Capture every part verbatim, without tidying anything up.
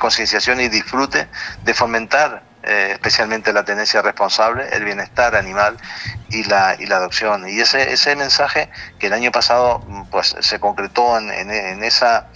concienciación y disfrute de fomentar eh, especialmente la tenencia responsable, el bienestar animal y la y la adopción. Y ese ese mensaje que el año pasado pues se concretó en, en, en esa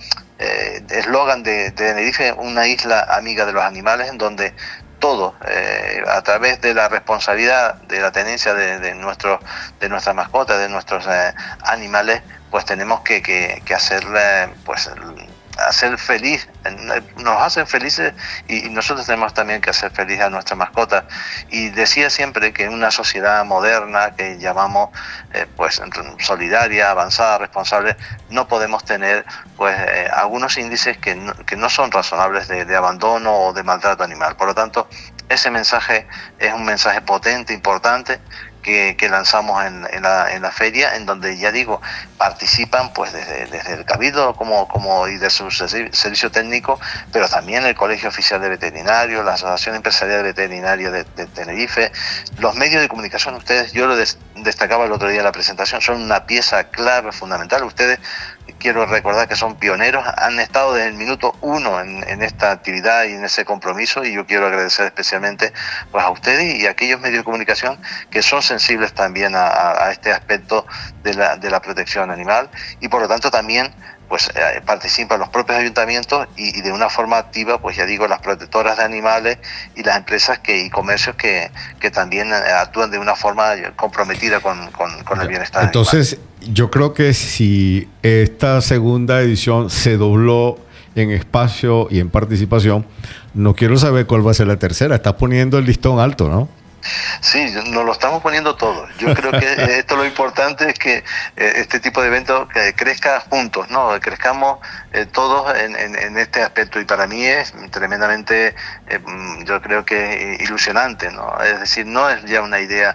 eslogan eh, de, de Tenerife, una isla amiga de los animales, en donde todo, eh, a través de la responsabilidad de la tenencia de, de, nuestros, de nuestras mascotas, de nuestros eh, animales, pues tenemos que, que, que hacerle, pues, hacer feliz, nos hacen felices y, y nosotros tenemos también que hacer feliz a nuestras mascotas. Y decía siempre que en una sociedad moderna que llamamos eh, pues solidaria, avanzada, responsable, no podemos tener pues eh, algunos índices que no, que no son razonables de, de abandono o de maltrato animal. Por lo tanto, ese mensaje es un mensaje potente, importante, que, que lanzamos en, en, la, en la feria, en donde, ya digo, participan pues desde, desde el Cabildo como, como y de su servicio técnico, pero también el Colegio Oficial de Veterinarios, la Asociación Empresarial de Veterinarios de, de Tenerife, los medios de comunicación. Ustedes, yo lo des, destacaba el otro día en la presentación, son una pieza clave, fundamental. Ustedes, quiero recordar que son pioneros, han estado desde el minuto uno en, en esta actividad y en ese compromiso, y yo quiero agradecer especialmente pues a ustedes y a aquellos medios de comunicación que son sensibles también a, a, a este aspecto de la, de la protección animal, y por lo tanto también pues eh, participan los propios ayuntamientos y, y de una forma activa, pues ya digo, las protectoras de animales y las empresas que, y comercios que, que también eh, actúan de una forma comprometida con, con, con el bienestar Entonces, animal. Yo creo que si esta segunda edición se dobló en espacio y en participación, no quiero saber cuál va a ser la tercera. Estás poniendo el listón alto, ¿no? Sí, nos lo estamos poniendo todos. Yo creo que esto lo importante es que eh, este tipo de eventos que crezca juntos, ¿no? Crezcamos eh, todos en, en, en este aspecto, y para mí es tremendamente, eh, yo creo que ilusionante, ¿no? Es decir, no es ya una idea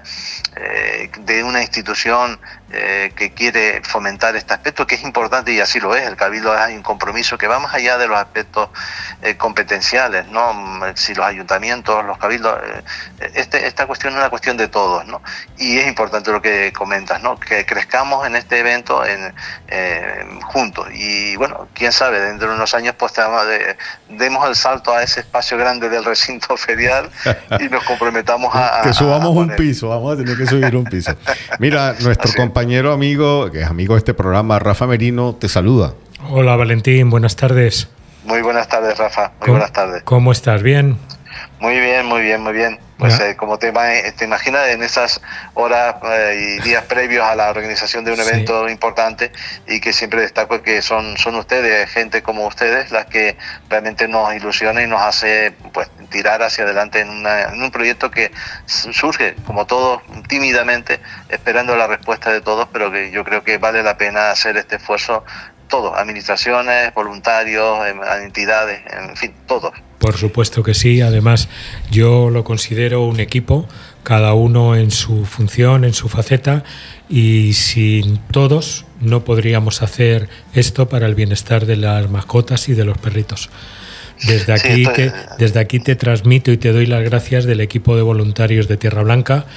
eh, de una institución eh, que quiere fomentar este aspecto, que es importante y así lo es. El Cabildo hay un compromiso que va más allá de los aspectos eh, competenciales, ¿no? Si los ayuntamientos, los cabildos, eh, este, esta cuestión es una cuestión de todos, ¿no? Y es importante lo que comentas, ¿no? Que crezcamos en este evento en, eh, juntos, y bueno, quién sabe, dentro de unos años pues de, demos el salto a ese espacio grande del recinto ferial y nos comprometamos a... que subamos a un piso, vamos a tener que subir un piso. Mira, nuestro Así. compañero amigo, que es amigo de este programa, Rafa Merino, te saluda. Hola Valentín, buenas tardes. Muy buenas tardes, Rafa, muy ¿Cómo, buenas tardes. ¿Cómo estás? ¿Bien? Muy bien, muy bien, muy bien. Pues eh, como te, te imaginas, en esas horas eh, y días previos a la organización de un evento sí. importante, y que siempre destaco que son, son ustedes, gente como ustedes, las que realmente nos ilusiona y nos hace pues tirar hacia adelante en, una, en un proyecto que surge, como todos, tímidamente, esperando la respuesta de todos, pero que yo creo que vale la pena hacer este esfuerzo todos, administraciones, voluntarios, entidades, en fin, todos. Por supuesto que sí. Además, yo lo considero un equipo, cada uno en su función, en su faceta, y sin todos no podríamos hacer esto para el bienestar de las mascotas y de los perritos. Desde aquí, sí, estoy... te, desde aquí te transmito y te doy las gracias del equipo de voluntarios de Tierra Blanca,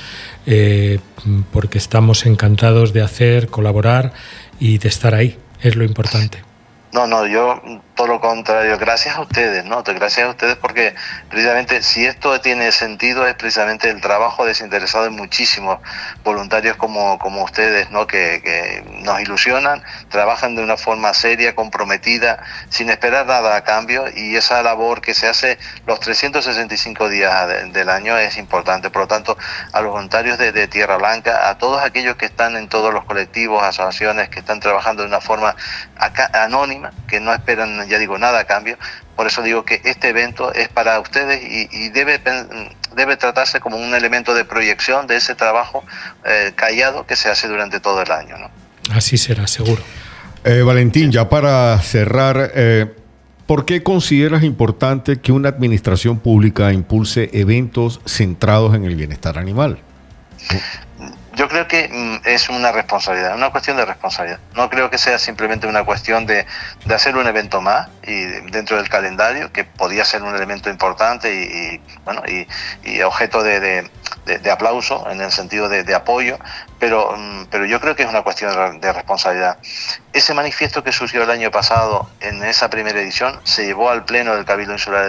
eh, porque estamos encantados de hacer, colaborar y de estar ahí. Es lo importante. No, no, yo todo lo contrario, gracias a ustedes, ¿no? Gracias a ustedes, porque precisamente si esto tiene sentido es precisamente el trabajo desinteresado de muchísimos voluntarios como, como ustedes, ¿no? Que, que nos ilusionan, trabajan de una forma seria, comprometida, sin esperar nada a cambio, y esa labor que se hace los trescientos sesenta y cinco días de, del año es importante. Por lo tanto, a los voluntarios de, de Tierra Blanca, a todos aquellos que están en todos los colectivos, asociaciones que están trabajando de una forma acá, anónima, que no esperan, ya digo, nada a cambio. Por eso digo que este evento es para ustedes y, y debe, debe tratarse como un elemento de proyección de ese trabajo eh, callado que se hace durante todo el año, ¿no? Así será, seguro. Eh, Valentín, ya para cerrar, eh, ¿por qué consideras importante que una administración pública impulse eventos centrados en el bienestar animal? Yo creo que mm, es una responsabilidad, una cuestión de responsabilidad. No creo que sea simplemente una cuestión de, de hacer un evento más y dentro del calendario, que podía ser un elemento importante y, y bueno y, y objeto de, de, de, de aplauso en el sentido de, de apoyo, pero, mm, pero yo creo que es una cuestión de responsabilidad. Ese manifiesto que surgió el año pasado en esa primera edición se llevó al Pleno del Cabildo Insular